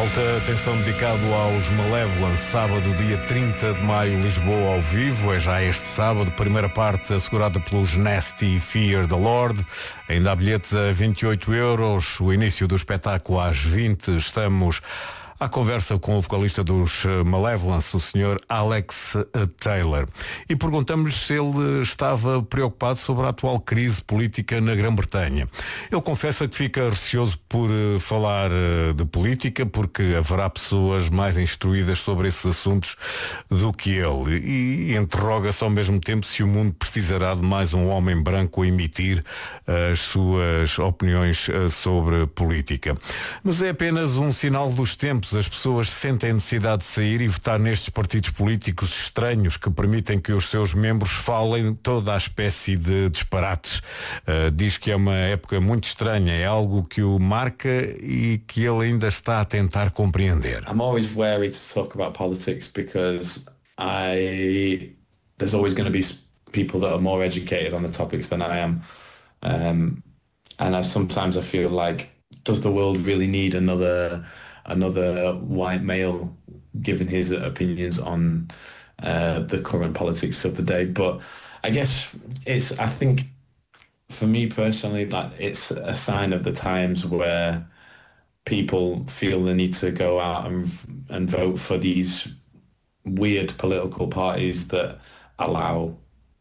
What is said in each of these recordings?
Alta atenção dedicado aos Malevolence, sábado, dia 30 de maio, Lisboa ao vivo. É já este sábado, primeira parte assegurada pelos Nasty Fear the Lord. Ainda há bilhetes a 28 euros. O início do espetáculo às 20. Estamos à conversa com o vocalista dos Malevolence, o Sr. Alex Taylor. E perguntamos-lhe se ele estava preocupado sobre a atual crise política na Grã-Bretanha. Ele confessa que fica receoso por falar de política, porque haverá pessoas mais instruídas sobre esses assuntos do que ele. E interroga-se ao mesmo tempo se o mundo precisará de mais um homem branco a emitir as suas opiniões sobre política. Mas é apenas um sinal dos tempos. As pessoas sentem a necessidade de sair e votar nestes partidos políticos estranhos que permitem que os seus membros falem toda a espécie de disparates. Diz que é uma época muito estranha, é algo que o marca e que ele ainda está a tentar compreender. I'm always wary to talk about politics because there's always going to be people that are more educated on the topics than I am. And sometimes I feel like, does the world really need another white male giving his opinions on the current politics of the day? But I guess I think for me personally, that it's a sign of the times where people feel the need to go out and vote for these weird political parties that allow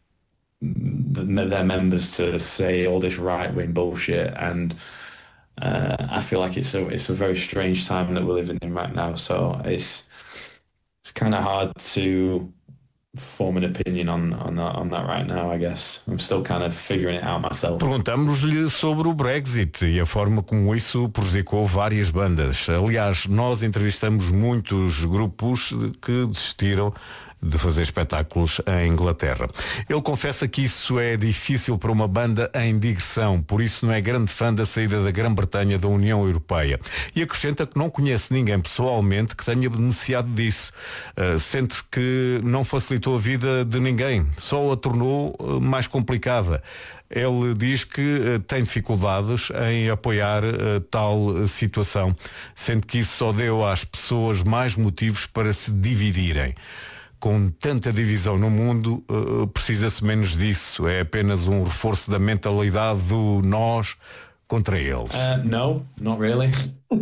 their members to say all this right-wing bullshit, and I feel like it's a very strange time that we're living in right now. So it's kind of hard to form an opinion on that right now, I guess. I'm still kind of figuring it out myself. Perguntamos-lhe sobre o Brexit e a forma como isso prejudicou várias bandas. Aliás, nós entrevistamos muitos grupos que desistiram de fazer espetáculos em Inglaterra. Ele confessa que isso é difícil para uma banda em digressão, por isso não é grande fã da saída da Grã-Bretanha da União Europeia. E acrescenta que não conhece ninguém pessoalmente que tenha beneficiado disso. Sente que não facilitou a vida de ninguém, só a tornou mais complicada. Ele diz que tem dificuldades em apoiar tal situação, sendo que isso só deu às pessoas mais motivos para se dividirem. Com tanta divisão no mundo, precisa-se menos disso. É apenas um reforço da mentalidade do nós contra eles. No, not really.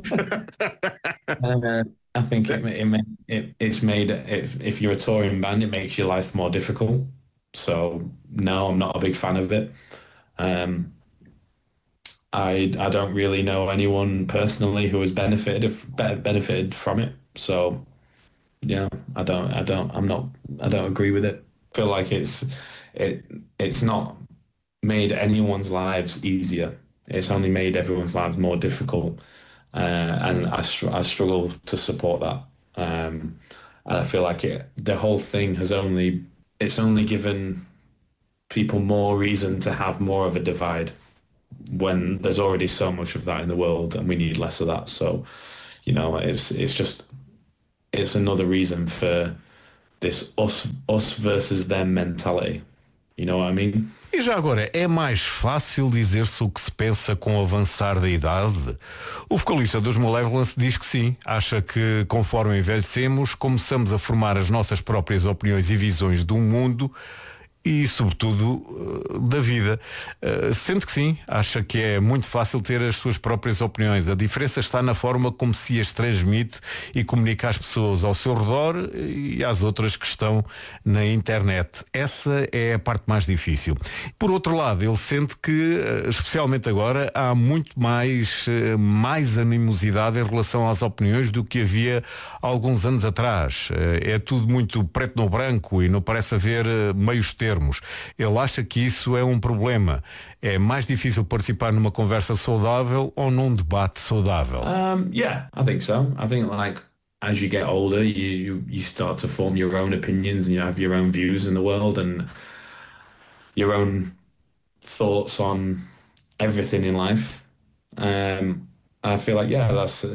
I think it's made, if you're a touring band, it makes your life more difficult. So no, I'm not a big fan of it. I don't really know anyone personally who has benefited from it. So yeah, I don't agree with it. I feel like it's not made anyone's lives easier. It's only made everyone's lives more difficult, and I struggle to support that. And I feel like the whole thing it's only given people more reason to have more of a divide when there's already so much of that in the world, and we need less of that. So, it's another reason for this us versus them mentality. You know what I mean? E já agora, é mais fácil dizer-se o que se pensa com o avançar da idade? O vocalista dos Malevolence diz que sim. Acha que conforme envelhecemos, começamos a formar as nossas próprias opiniões e visões do mundo e, sobretudo, da vida. Sente que sim, acha que é muito fácil ter as suas próprias opiniões. A diferença está na forma como se as transmite e comunica às pessoas ao seu redor e às outras que estão na internet. Essa é a parte mais difícil. Por outro lado, ele sente que, especialmente agora, há muito mais animosidade em relação às opiniões do que havia há alguns anos atrás. É tudo muito preto no branco e não parece haver meios termos. Ele acha que isso é um problema. É mais difícil participar numa conversa saudável ou num debate saudável? Yeah, I think so. I think as you get older, you start to form your own opinions and you have your own views in the world and your own thoughts on everything in life. I feel like, yeah,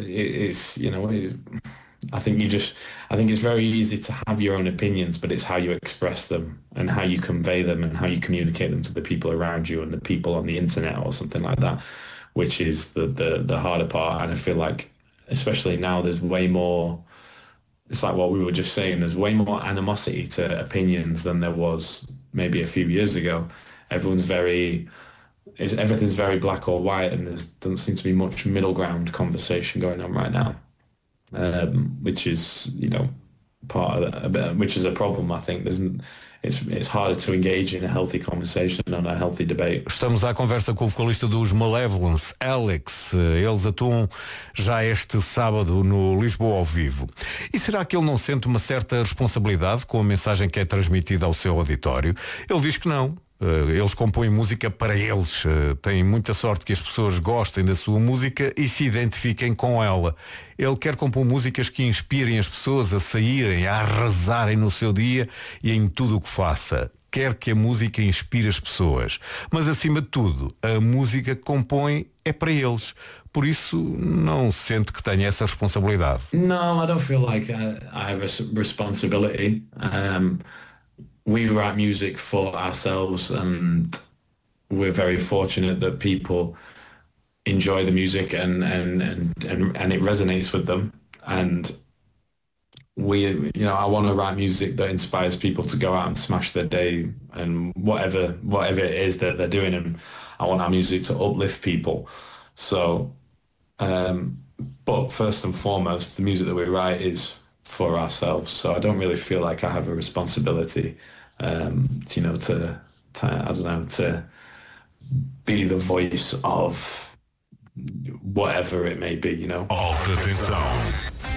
I think it's very easy to have your own opinions, but it's how you express them and how you convey them and how you communicate them to the people around you and the people on the internet or something like that, which is the harder part. And I feel like especially now, there's way more. It's like what we were just saying. There's way more animosity to opinions than there was maybe a few years ago. Everything's very black or white, and there doesn't seem to be much middle ground conversation going on right now, which is, part of which is a problem. I think it's harder to engage in a healthy conversation and a healthy debate. Estamos à conversa com o vocalista dos Malevolence, Alex. Eles atuam já este sábado no Lisboa ao vivo. E será que ele não sente uma certa responsabilidade com a mensagem que é transmitida ao seu auditório? Ele diz que não. Eles compõem música para eles. Têm muita sorte que as pessoas gostem da sua música e se identifiquem com ela. Ele quer compor músicas que inspirem as pessoas a saírem, a arrasarem no seu dia e em tudo o que faça. Quer que a música inspire as pessoas. Mas, acima de tudo, a música que compõe é para eles. Por isso, não sente que tenha essa responsabilidade. No, I don't feel like I have a responsibility. We write music for ourselves, and we're very fortunate that people enjoy the music and it resonates with them. And I want to write music that inspires people to go out and smash their day and whatever it is that they're doing. And I want our music to uplift people. So, but first and foremost, the music that we write is for ourselves. So I don't really feel like I have a responsibility, to be the voice of whatever it may be, Alta tensão.